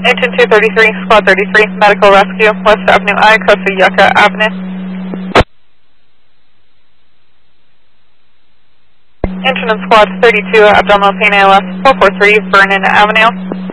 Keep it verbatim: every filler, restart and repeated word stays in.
Engine two thirty-three, Squad thirty-three, Medical Rescue, West Avenue I, Costa Yucca Avenue. Engine and Squad thirty-two, Abdominal Pain A L S, four four three, Vernon Avenue.